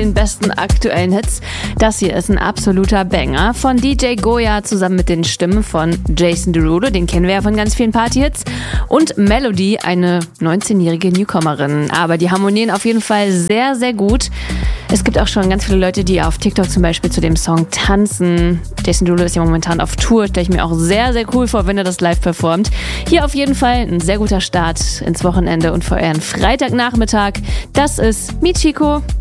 den besten aktuellen Hits. Das hier ist ein absoluter Banger von DJ Goya zusammen mit den Stimmen von Jason Derulo, den kennen wir ja von ganz vielen Partyhits, und Melody, eine 19-jährige Newcomerin. Aber die harmonieren auf jeden Fall sehr, sehr gut. Es gibt auch schon ganz viele Leute, die auf TikTok zum Beispiel zu dem Song tanzen. Jason Derulo ist ja momentan auf Tour, stelle ich mir auch sehr, sehr cool vor, wenn er das live performt. Hier auf jeden Fall ein sehr guter Start ins Wochenende und für euren Freitagnachmittag. Das ist Michiko.